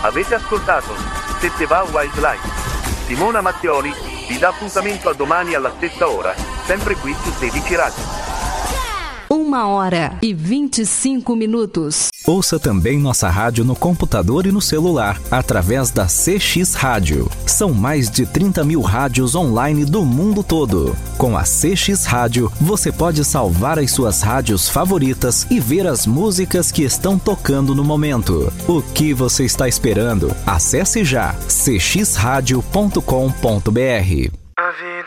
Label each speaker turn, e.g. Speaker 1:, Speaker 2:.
Speaker 1: Avete ascoltato Sette Va Wildlife. Simona Mattioli vi dà appuntamento a domani alla stessa ora, sempre qui su 16 Radio.
Speaker 2: 1h25.
Speaker 3: Ouça também nossa rádio no computador e no celular, através da CX Rádio. São mais de 30 mil rádios online do mundo todo. Com a CX Rádio, você pode salvar as suas rádios favoritas e ver as músicas que estão tocando no momento. O que você está esperando? Acesse já cxradio.com.br.